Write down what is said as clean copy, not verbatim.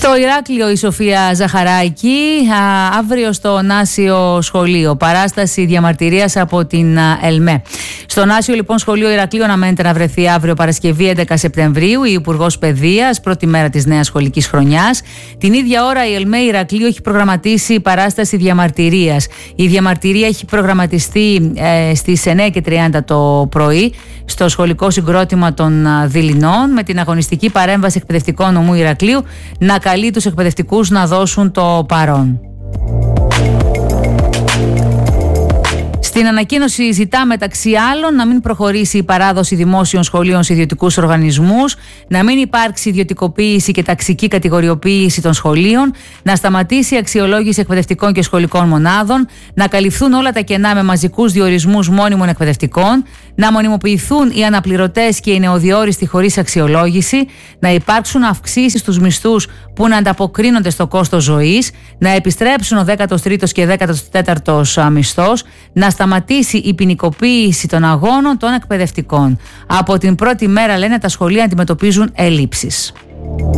Στο Ηράκλειο η Σοφία Ζαχαράκη, αύριο στο Νάσιο Σχολείο, παράσταση διαμαρτυρίας από την ΕΛΜΕ. Στο Νάσιο λοιπόν Σχολείο Ηρακλείου αναμένεται να βρεθεί αύριο Παρασκευή 11 Σεπτεμβρίου η Υπουργός Παιδείας, πρώτη μέρα της νέας σχολικής χρονιάς. Την ίδια ώρα η ΕΛΜΕ Ηρακλείου έχει προγραμματίσει παράσταση διαμαρτυρίας. Η διαμαρτυρία έχει προγραμματιστεί στις 9:30 το πρωί στο σχολικό συγκρότημα των Δειλινών, με την αγωνιστική παρέμβαση εκπαιδευτικών νομού Ηρακλείου να καλεί τους εκπαιδευτικούς να δώσουν το παρόν. Στην ανακοίνωση ζητά μεταξύ άλλων να μην προχωρήσει η παράδοση δημόσιων σχολείων σε ιδιωτικούς οργανισμούς, να μην υπάρξει ιδιωτικοποίηση και ταξική κατηγοριοποίηση των σχολείων, να σταματήσει η αξιολόγηση εκπαιδευτικών και σχολικών μονάδων, να καλυφθούν όλα τα κενά με μαζικούς διορισμούς μόνιμων εκπαιδευτικών, να μονιμοποιηθούν οι αναπληρωτές και οι νεοδιόριστοι χωρίς αξιολόγηση, να υπάρξουν αυξήσεις στους μισθούς που να ανταποκρίνονται στο κόστος ζωής, να επιστρέψουν ο 13ος και 14ος μισθός, να σταματήσει η ποινικοποίηση των αγώνων των εκπαιδευτικών. Από την πρώτη μέρα, λένε, τα σχολεία αντιμετωπίζουν ελλείψεις.